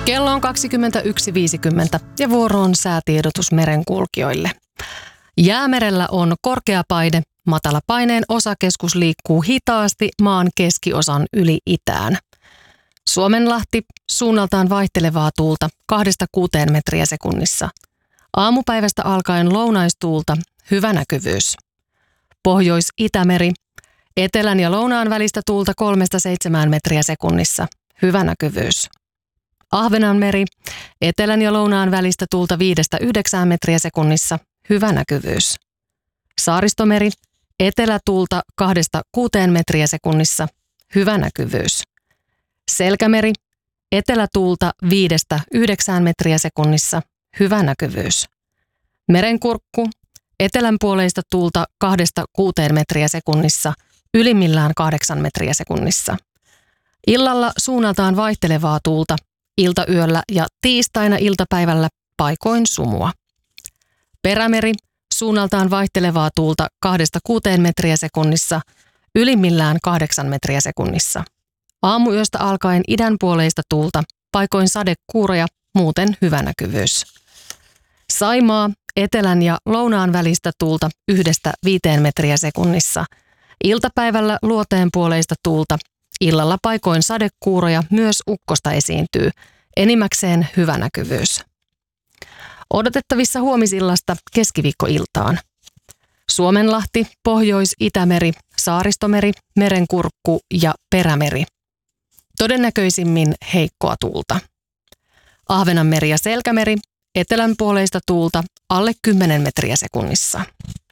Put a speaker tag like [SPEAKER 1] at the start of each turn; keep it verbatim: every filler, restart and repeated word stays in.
[SPEAKER 1] Kello on kaksikymmentäyksi viisikymmentä ja vuoro on säätiedotus merenkulkijoille. Jäämerellä on korkea paine, matala paineen osakeskus liikkuu hitaasti maan keskiosan yli itään. Suomenlahti suunnaltaan vaihtelevaa tuulta kahdesta kuuteen metriä sekunnissa. Aamupäivästä alkaen lounaistuulta, hyvä näkyvyys. Pohjois-Itämeri, etelän ja lounaan välistä tuulta kolmesta seitsemään metriä sekunnissa, hyvä näkyvyys. Ahvenanmeri, etelän ja lounaan välistä tuulta viidestä yhdeksään metriä sekunnissa, hyvä näkyvyys. Saaristomeri, etelätuulta kahdesta kuuteen metriä sekunnissa, hyvä näkyvyys. Selkämeri, etelätuulta viidestä yhdeksään metriä sekunnissa, hyvä näkyvyys. Merenkurkku, etelänpuoleista tuulta kahdesta kuuteen metriä sekunnissa, ylimmillään kahdeksan metriä sekunnissa. Illalla suunnaltaan vaihtelevaa tuulta, iltayöllä ja tiistaina iltapäivällä paikoin sumua. Perämeri, suunnaltaan vaihtelevaa tuulta kahdesta kuuteen metriä sekunnissa, ylimmillään kahdeksan metriä sekunnissa. Aamuyöstä alkaen idänpuoleista tuulta, paikoin sadekuuroja, muuten hyvä näkyvyys. Saimaa, etelän ja lounaan välistä tuulta yhdestä viiteen metriä sekunnissa. Iltapäivällä luoteenpuoleista tuulta, illalla paikoin sadekuuroja, myös ukkosta esiintyy, enimmäkseen hyvä näkyvyys. Odotettavissa huomisillasta keskiviikkoiltaan. Suomenlahti, Pohjois-Itämeri, Saaristomeri, Merenkurkku ja Perämeri. Todennäköisimmin heikkoa tuulta. Ahvenanmeri ja Selkämeri, etelänpuoleista tuulta alle kymmenen metriä sekunnissa.